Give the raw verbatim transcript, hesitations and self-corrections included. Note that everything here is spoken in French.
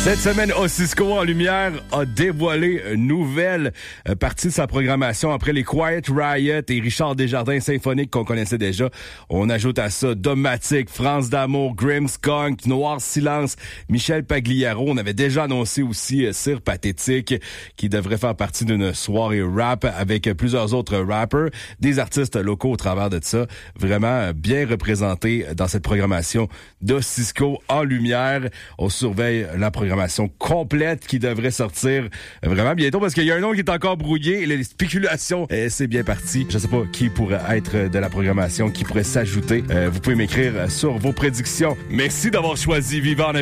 Cette semaine, Ossisco en lumière a dévoilé une nouvelle partie de sa programmation après les Quiet Riot et Richard Desjardins symphonique qu'on connaissait déjà. On ajoute à ça Domatic, France d'amour, Grimmskunk, Noir Silence, Michel Pagliaro. On avait déjà annoncé aussi Cire Pathétique qui devrait faire partie d'une soirée rap avec plusieurs autres rappers, des artistes locaux au travers de ça. Vraiment bien représentés dans cette programmation d'Ossisco en lumière. On surveille la programmation complète qui devrait sortir vraiment bientôt parce qu'il y a un nom qui est encore brouillé et les spéculations, eh, c'est bien parti. Je sais pas qui pourrait être de la programmation, qui pourrait s'ajouter. Euh, vous pouvez m'écrire sur vos prédictions. Merci d'avoir choisi Vivant en